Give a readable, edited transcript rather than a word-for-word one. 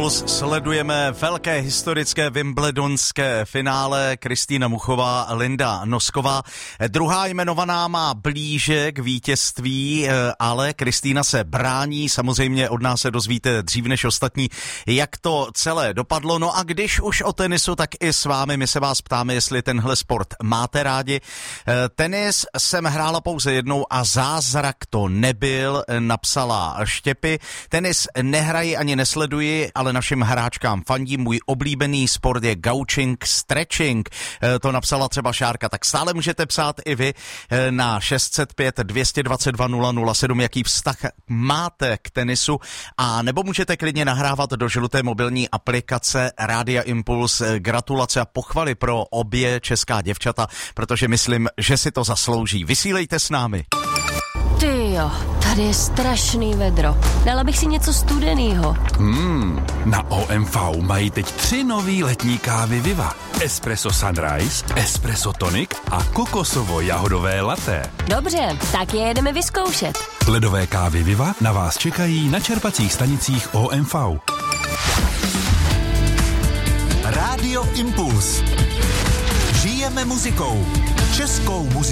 Impuls sledujeme velké historické wimbledonské finále. Kristýna Muchová a Linda Nosková. Druhá jmenovaná má blíže k vítězství, ale Kristýna se brání. Samozřejmě od nás se dozvíte dřív než ostatní, jak to celé dopadlo. No a když už o tenisu, tak i s vámi. My se vás ptáme, jestli tenhle sport máte rádi. Tenis jsem hrála pouze jednou a zázrak to nebyl, napsala Štěpy. Tenis nehraji ani nesleduji, ale našim hráčkám fandím. Můj oblíbený sport je gauching, stretching. To napsala třeba Šárka. Tak stále můžete psát i vy na 605 222 007, jaký vztah máte k tenisu, a nebo můžete klidně nahrávat do žluté mobilní aplikace Rádia Impuls gratulace a pochvaly pro obě česká děvčata, protože myslím, že si to zaslouží. Vysílejte s námi. Tyjo, tady je strašný vedro. Dala bych si něco studenýho. Na OMV mají teď 3 nový letní kávy Viva. Espresso Sunrise, Espresso Tonic a kokosovo-jahodové latte. Dobře, tak je jedeme vyzkoušet. Ledové kávy Viva na vás čekají na čerpacích stanicích OMV. Rádio Impuls. Žijeme muzikou. Českou muzikou.